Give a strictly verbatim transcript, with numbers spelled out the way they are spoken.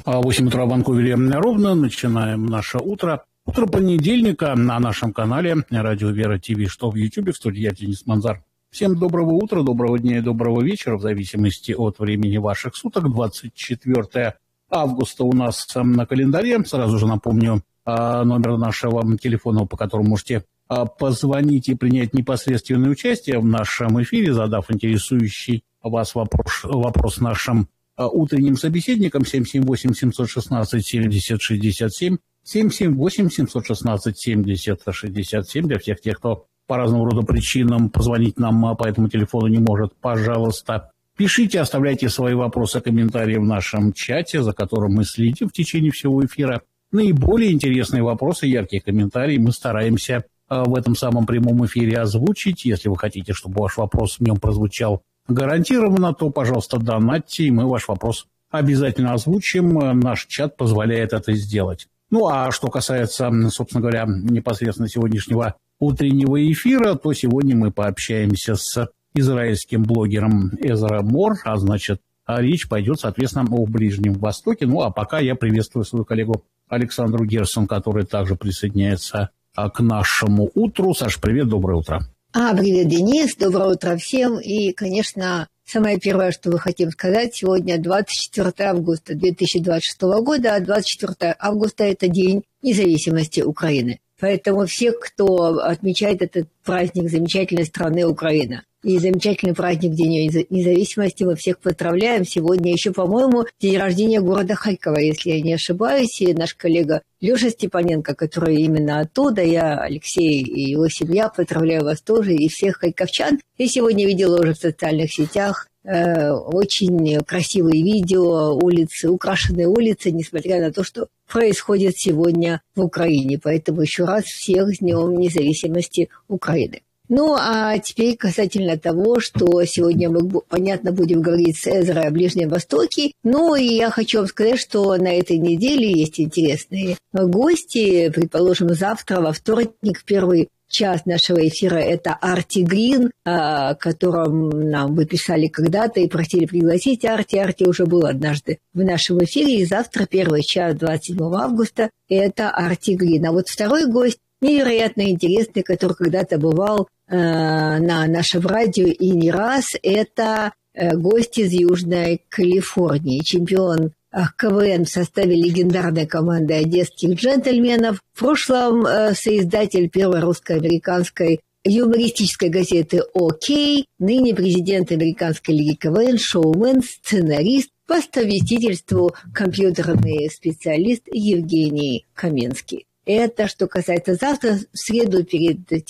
восемь утра в Ванкувере ровно. Начинаем наше утро. Утро понедельника на нашем канале Радио Вера ТВ, что в Ютубе, в студии я, Денис Манзар. Всем доброго утра, доброго дня и доброго вечера, в зависимости от времени ваших суток. двадцать четвёртое августа у нас на календаре. Сразу же напомню номер нашего телефона, по которому можете позвонить и принять непосредственное участие в нашем эфире, задав интересующий вас вопрос, вопрос нашим утренним собеседникам. Семь семь восемь семь один шесть семьдесят шестьдесят семь, семь семь восемь семь один шесть семьдесят шестьдесят семь. Для всех тех, кто по разного рода причинам позвонить нам по этому телефону не может, пожалуйста, пишите, оставляйте свои вопросы, комментарии в нашем чате, за которым мы следим в течение всего эфира. Наиболее интересные вопросы, яркие комментарии мы стараемся в этом самом прямом эфире озвучить. Если вы хотите, чтобы ваш вопрос в нем прозвучал гарантированно, то, пожалуйста, донатьте, и мы ваш вопрос обязательно озвучим. Наш чат позволяет это сделать. Ну, а что касается, собственно говоря, непосредственно сегодняшнего утреннего эфира, то сегодня мы пообщаемся с израильским блогером Эзра Мор, а значит, речь пойдет, соответственно, о Ближнем Востоке. Ну, а пока я приветствую свою коллегу Александру Герсон, который также присоединяется к нашему утру. Саш, привет, доброе утро. А, привет, Денис, доброе утро всем. И, конечно, самое первое, что мы хотим сказать, сегодня двадцать четвёртое августа две тысячи двадцать шестого года, а двадцать четвёртое августа – это День независимости Украины. Поэтому все, кто отмечает этот праздник замечательной страны Украина и замечательный праздник День независимости, мы всех поздравляем. Сегодня еще, по-моему, день рождения города Харькова, если я не ошибаюсь. И наш коллега Леша Степаненко, который именно оттуда, я, Алексей и его семья, поздравляю вас тоже и всех харьковчан. Я сегодня видела уже в социальных сетях э, очень красивые видео, улицы, украшенные улицы, несмотря на то, что происходит сегодня в Украине. Поэтому еще раз всех с Днем независимости Украины. Ну, а теперь касательно того, что сегодня мы, понятно, будем говорить с Эзрой о Ближнем Востоке. Ну, и я хочу вам сказать, что на этой неделе есть интересные гости. Предположим, завтра, во вторник, в первый час нашего эфира, это Арти Грин, о котором нам вы писали когда-то и просили пригласить Арти. Арти уже был однажды в нашем эфире. И завтра, первый час, двадцать седьмого августа, это Арти Грин. А вот второй гость невероятно интересный, который когда-то бывал э, на нашем радио и не раз, это э, гость из Южной Калифорнии, чемпион э, КВН в составе легендарной команды одесских джентльменов, в прошлом э, соиздатель первой русско-американской юмористической газеты «Окей», ныне президент Американской лиги КВН, шоумен, сценарист, по совместительству компьютерный специалист Евгений Каменский. Это что касается завтра, в среду перед